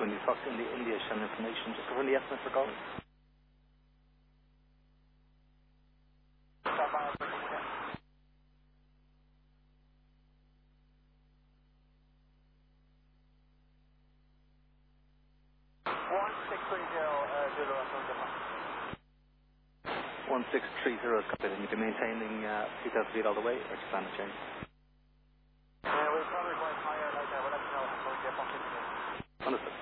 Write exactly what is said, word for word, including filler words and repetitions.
when you talk in the India Channel information, just confirm the estimate for calling. one six three zero, uh, zero, one six three zero is copied, and you'll be maintaining uh, two thousand feet all the way, or just plan to change? Yeah, we'll probably go higher later. We'll let you know before we get back into it. Understood.